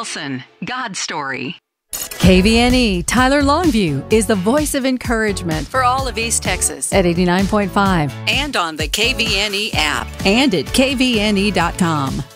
Wilson, God's Story. KVNE Tyler Longview is the voice of encouragement for all of East Texas at 89.5 and on the KVNE app and at kvne.com.